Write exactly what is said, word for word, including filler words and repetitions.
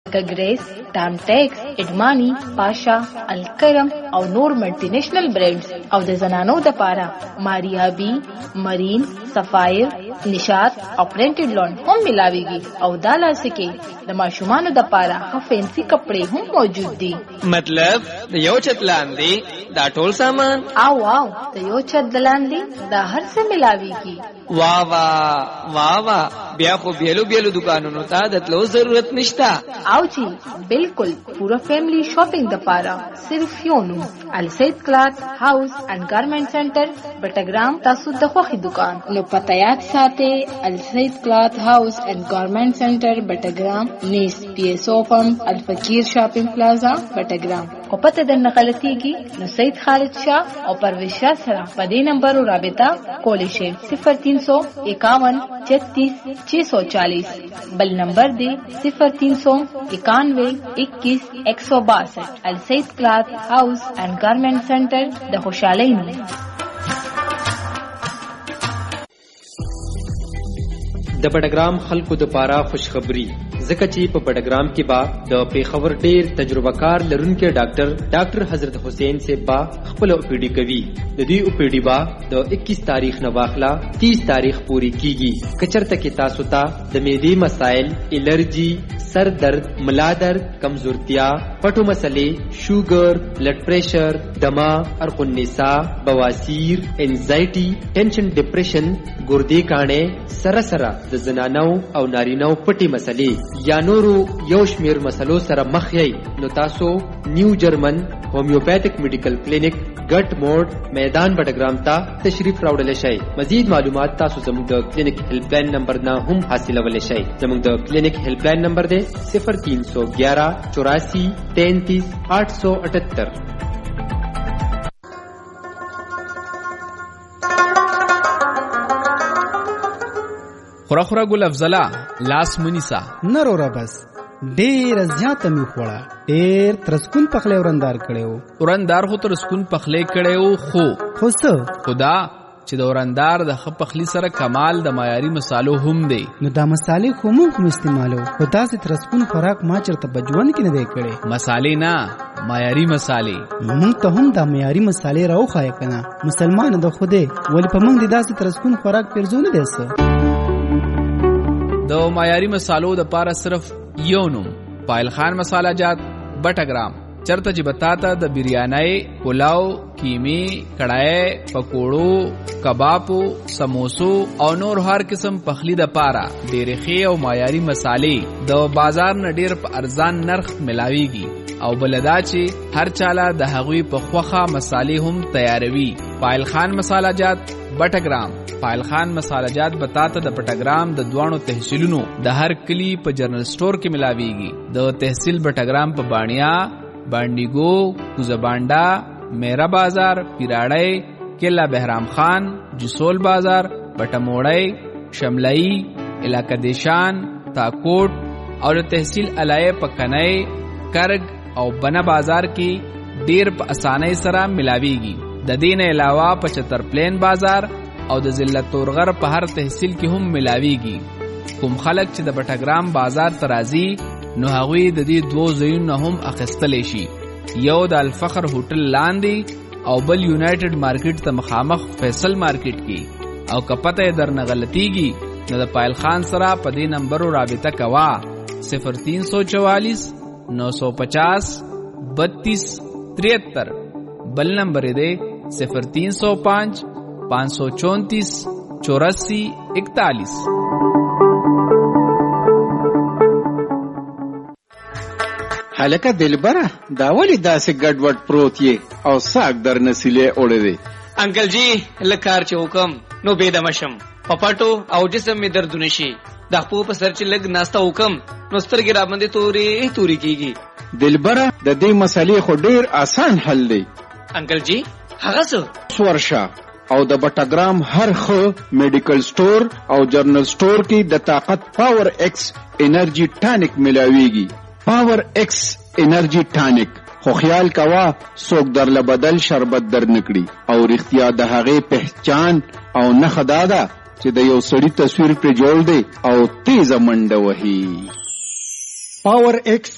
کګریس، ټامټیکس، اډمانی، پاشا، الکرم او نور ملټینیشنل برانډز او د زنانو د پاره ماریابي، مرین، سفایر، نشاط او پرنټډ لون هم ملاويږي او دا لاسکه د ماشومانو د پاره ښه فینسي کپڑے هم موجود دي. مطلب د یو چت لاندې دا ټول سامان او واو د یو چت لاندې دا هر څه ملاويږي. واہ واہ واہ واہ بیا خو بیلو بیلو دکانونو ته د تلو ضرورت نشتا. او جی بالکل پورا فیملی شاپنگ د پاره صرف یو نوم السید کلات هاوس اینڈ گارمنٹ سنټر بټګرام. تاسو د خوخي دکان نو پته یاد ساتئ السید کلات هاوس اینڈ گارمنٹ سنټر بټګرام نیس پی ایس او پمپ الفقیر شاپنگ پلازا بټګرام. کو پته د نقلتیږي نو سید خالد شاه او پرویز شاه سره په دې نمبر رابطه کولی شئ صفر تین سو اکاون چھتیس چھ سو چالیس. بل نمبر دے صفر تین سو اکانوے اکیس ایک سو باسٹھ. السید کلات ہاؤس اینڈ گارمنٹ سینٹر د خوشحالی نوم. د بډګرام خلکو د پاره خوشخبری ځکه چې په بډګرام کې با د پیښور ډیر تجربه کار لرونکي ډاکټر ډاکټر حضرت حسین سے با خپل او پی ډی کوي. د دې او پی ډی با د اکیس تاریخ نه واخلا تیس تاریخ پوری کیږي. کچرته کې تاسو ته د معدې مسائل، الرجی، سر درد، ملا درد، کمزورتیا، پټو مسلې، شوګر، بلډ پریشر، دما، ارق النساء، بواسیر، انزایټي، ټینشن، ډیپریشن، ګردې کانې، سره سره د زنانو او نارینو پټي مسلې یا نورو یو شمیر مسلو سره مخ یې نو تاسو نیو جرمن هومیوپیتھک میډیکل کلینیک ګټ موډ میدان بډګرام ته تشریف راوړل شئ. مزید معلومات تاسو زموږ د کلینیک هیلپ لاین نمبر نه هم حاصلولی شئ. زموږ د کلینیک هیلپ لاین نمبر دی صفر تین سو گیارہ چوراسی تینتیس آٹھ سو اٹھتر. خورا خورا ګل افضلا لاس منیسا نرو را بس ډیر زیاته می خوړه ډیر ترسکون پخله ورندار کړو. ورندار خو ترسکون پخله کړو خو خو څه خدا چې د ورندار د خ پخلی سره کمال د معیاري مصالو هم دی. نو دا مصالې خو موږ هم استعمالو خو داسې ترسکون خوراک ما چرته بجوان کې نه دی کړی. مصالې نه معیاري مصالې موږ ته هم دا معیاري مصالې راوخایې کنه. مسلمان د خوده ولی په موږ د داسې ترسکون خوراک پرځونه دی څه. د معیاري مصالو د پاره صرف یو نوم پایل خان مساله جات بټګرام. چرته چې بتاتا د بریانی، پلاو، کیمی، کڑھائی، پکوڑو، کبابو، سموسو او نور هر قسم پخلی د پاره ډېرې ښې او معیاري مصالې د بازار نه ډېر په ارزان نرخ ملاويږي او بلدا چې هر چاله د هغوی په خوخه مصالې هم تیاروي. پایل خان مساله جات بټګرام. پایل خان مساله جات بتاته د بټګرام د دوانو تحصیلونو د هر کلی په جنرال سٹور کې ملاويږي. د تحصیل بټګرام په بانیا، بانډیګو، کوزبانډا، میرا بازار، پیراړی، کلا بهرام خان، جسول بازار، بټموړی، شملئی، علاقہ دیشان، تاکوټ او د تحصیل علای په کنای، کرګ او بنا بازار کې ډیر په اسانۍ سره ملاويږي. د دین علاوه په چتر پلین بازار او د ضلع تورغر په هر تحصیل کې هم ملاويږي. کوم خلک چې د بټګرام بازار ترازی نو هغوی د دې دوه ځایونو هم اخیستلی شي. یو د الفخر هوټل لاندې او بل یونایټډ مارکیټ ته مخامخ فیصل مارکیټ کې. او که پته یې درنه غلطیږي نو د پایل خان سره په دې نمبرو رابطه کوه صفر تین سو چوالیس نو سو پچاس بتیس تریہتر. بل نمبر دے صفر تین سو پانچ پانچ سو چونتیس چوراسی اکتالیس. حلقه دلبره دا ولی داسې ګډوډ پروت یې او ساک در نسیلې اوړې دی. انکل جی لکار چې حکم نو بېدمه شم په پټو او جسم مې دردونه شي. د خپو په سر چې لږ ناسته حکم نو سترګې راباندې تورې تورې کېږي. دلبره د دې مسلې خو ډېر آسان حل دی. انکل جی هغه څه ورشه او د بټګرام هر خو میډیکل سٹور او جرنل سٹور کې د طاقت پاور ایکس انرژي ټانک ملاويږي. پاور ایکس انرژي ټانک خو خیال کوا څوک در لبدل شربت در نکړي او رښتیا د هغې پہچان او نښه دا ده چې د یو سړي تصویر پرې جوړ دی او تیزه منډه وهي. پاور ایکس